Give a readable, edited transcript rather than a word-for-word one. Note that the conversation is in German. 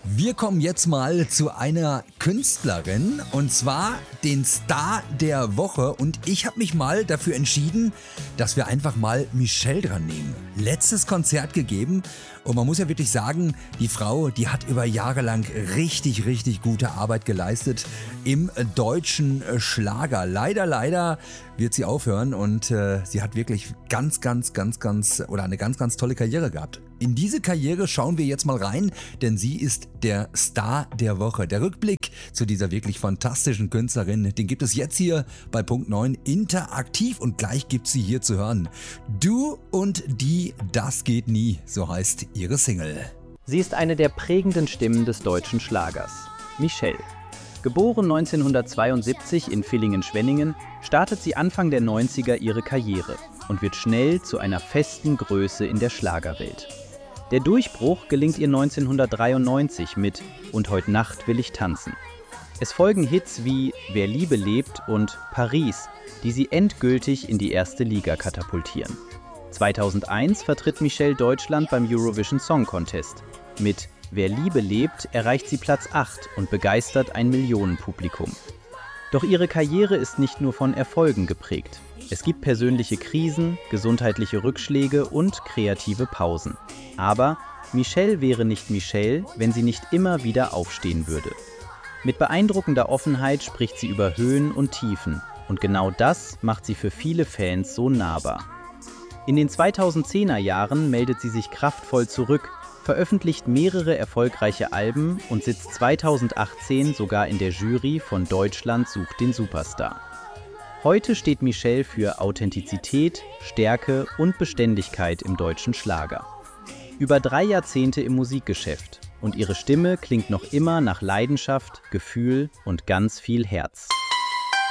Wir kommen jetzt mal zu einer Künstlerin und zwar den Star der Woche und ich habe mich mal dafür entschieden, dass wir einfach mal Michelle dran nehmen. Letztes Konzert gegeben und man muss ja wirklich sagen, die Frau, die hat über Jahre lang richtig gute Arbeit geleistet im deutschen Schlager. Leider wird sie aufhören und sie hat wirklich eine ganz tolle Karriere gehabt. In diese Karriere schauen wir jetzt mal rein, denn sie ist der Star der Woche. Der Rückblick zu dieser wirklich fantastischen Künstlerin, den gibt es jetzt hier bei Punkt 9 interaktiv und gleich gibt sie hier zu hören. Du und die, das geht nie, so heißt ihre Single. Sie ist eine der prägenden Stimmen des deutschen Schlagers. Michelle. Geboren 1972 in Villingen-Schwenningen, startet sie Anfang der 90er ihre Karriere und wird schnell zu einer festen Größe in der Schlagerwelt. Der Durchbruch gelingt ihr 1993 mit »Und heut Nacht will ich tanzen«. Es folgen Hits wie »Wer Liebe lebt« und »Paris«, die sie endgültig in die erste Liga katapultieren. 2001 vertritt Michelle Deutschland beim Eurovision Song Contest. Mit »Wer Liebe lebt« erreicht sie Platz 8 und begeistert ein Millionenpublikum. Doch ihre Karriere ist nicht nur von Erfolgen geprägt. Es gibt persönliche Krisen, gesundheitliche Rückschläge und kreative Pausen. Aber Michelle wäre nicht Michelle, wenn sie nicht immer wieder aufstehen würde. Mit beeindruckender Offenheit spricht sie über Höhen und Tiefen. Und genau das macht sie für viele Fans so nahbar. In den 2010er Jahren meldet sie sich kraftvoll zurück, veröffentlicht mehrere erfolgreiche Alben und sitzt 2018 sogar in der Jury von Deutschland sucht den Superstar. Heute steht Michelle für Authentizität, Stärke und Beständigkeit im deutschen Schlager. Über 3 Jahrzehnte im Musikgeschäft und ihre Stimme klingt noch immer nach Leidenschaft, Gefühl und ganz viel Herz.